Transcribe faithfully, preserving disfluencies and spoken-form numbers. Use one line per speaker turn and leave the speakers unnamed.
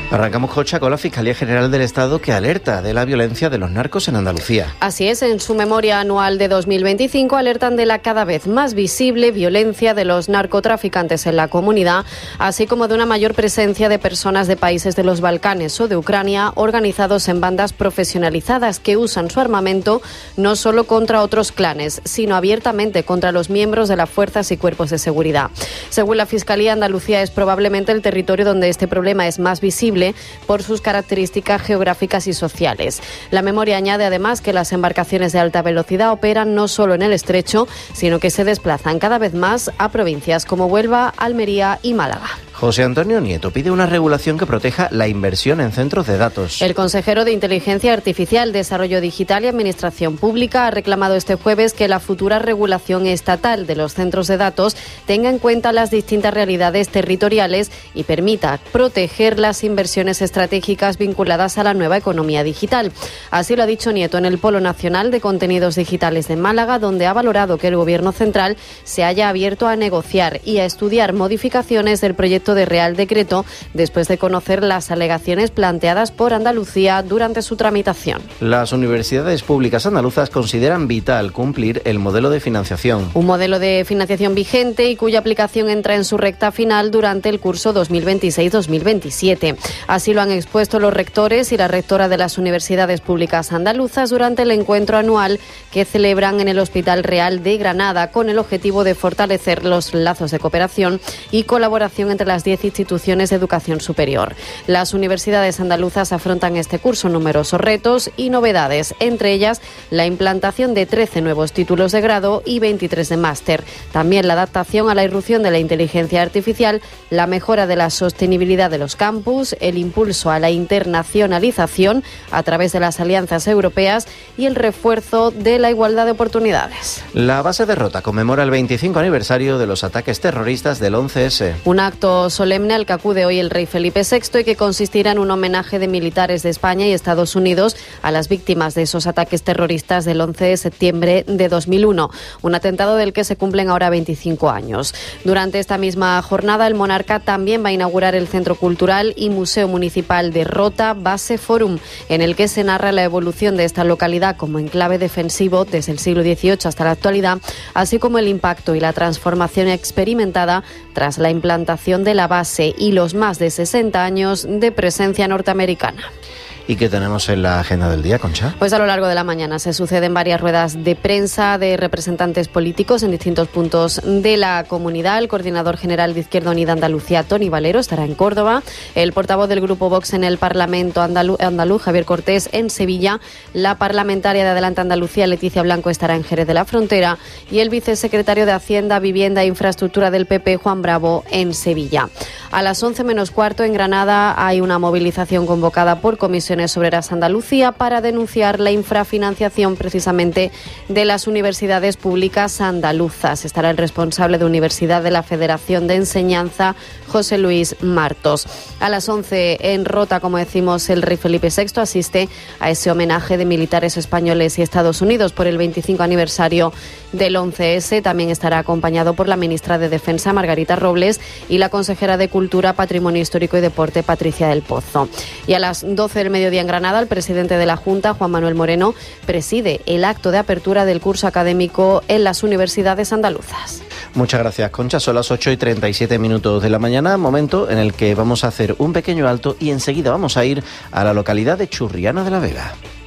Arrancamos, Concha, con la Fiscalía General del Estado, que alerta de la violencia de los narcos en Andalucía.
Así es, en su memoria anual de dos mil veinticinco alertan de la cada vez más visible violencia de los narcotraficantes en la comunidad, así como de una mayor presencia de personas de países de los Balcanes o de Ucrania, organizados en bandas profesionalizadas que usan su armamento no solo contra otros clanes, sino abiertamente contra los miembros de las fuerzas y cuerpos de seguridad. Según la Fiscalía, Andalucía es probablemente el territorio donde este problema es más visible por sus características geográficas y sociales. La memoria añade además que las embarcaciones de alta velocidad operan no solo en el estrecho, sino que se desplazan cada vez más a provincias como Huelva, Almería y Málaga.
José Antonio Nieto pide una regulación que proteja la inversión en centros de datos.
El consejero de Inteligencia Artificial, Desarrollo Digital y Administración Pública ha reclamado este jueves que la futura regulación estatal de los centros de datos tenga en cuenta las distintas realidades territoriales y permita proteger las inversiones estratégicas vinculadas a la nueva economía digital. Así lo ha dicho Nieto en el Polo Nacional de Contenidos Digitales de Málaga, donde ha valorado que el Gobierno central se haya abierto a negociar y a estudiar modificaciones del proyecto de Real Decreto después de conocer las alegaciones planteadas por Andalucía durante su tramitación.
Las universidades públicas andaluzas consideran vital cumplir el modelo de financiación.
Un modelo de financiación vigente y cuya aplicación entra en su recta final durante el curso dos mil veintiséis dos mil veintisiete. Así lo han expuesto los rectores y la rectora de las universidades públicas andaluzas durante el encuentro anual que celebran en el Hospital Real de Granada, con el objetivo de fortalecer los lazos de cooperación y colaboración entre las diez instituciones de educación superior. Las universidades andaluzas afrontan este curso numerosos retos y novedades, entre ellas la implantación de trece nuevos títulos de grado y veintitrés de máster. También la adaptación a la irrupción de la inteligencia artificial, la mejora de la sostenibilidad de los campus, el impulso a la internacionalización a través de las alianzas europeas y el refuerzo de la igualdad de oportunidades.
La base de Rota conmemora el veinticinco aniversario de los ataques terroristas del once ese.
Un acto solemne al que acude hoy el rey Felipe sexto y que consistirá en un homenaje de militares de España y Estados Unidos a las víctimas de esos ataques terroristas del once de septiembre de dos mil uno, un atentado del que se cumplen ahora veinticinco años. Durante esta misma jornada, el monarca también va a inaugurar el Centro Cultural y Museo Municipal de Rota Base Forum, en el que se narra la evolución de esta localidad como enclave defensivo desde el siglo dieciocho hasta la actualidad, así como el impacto y la transformación experimentada tras la implantación de la base y los más de sesenta años de presencia norteamericana.
¿Y qué tenemos en la agenda del día, Concha?
Pues a lo largo de la mañana se suceden varias ruedas de prensa de representantes políticos en distintos puntos de la comunidad. El coordinador general de Izquierda Unida Andalucía, Tony Valero, estará en Córdoba. El portavoz del Grupo Vox en el Parlamento andaluz, andaluz Javier Cortés, en Sevilla. La parlamentaria de Adelante Andalucía, Leticia Blanco, estará en Jerez de la Frontera. Y el vicesecretario de Hacienda, Vivienda e Infraestructura del P P, Juan Bravo, en Sevilla. A las once menos cuarto, en Granada, hay una movilización convocada por Comisiones Obreras Andalucía para denunciar la infrafinanciación precisamente de las universidades públicas andaluzas. Estará el responsable de Universidad de la Federación de Enseñanza, José Luis Martos. A las once en Rota, como decimos, el rey Felipe sexto asiste a ese homenaje de militares españoles y Estados Unidos por el veinticinco aniversario del once ese. También estará acompañado por la ministra de Defensa, Margarita Robles, y la consejera de Cultura, Patrimonio Histórico y Deporte, Patricia del Pozo. Y a las doce del mediodía en Granada, el presidente de la Junta, Juan Manuel Moreno, preside el acto de apertura del curso académico en las universidades andaluzas.
Muchas gracias, Concha. Son las ocho y treinta y siete minutos de la mañana, momento en el que vamos a hacer un pequeño alto y enseguida vamos a ir a la localidad de Churriana de la Vega.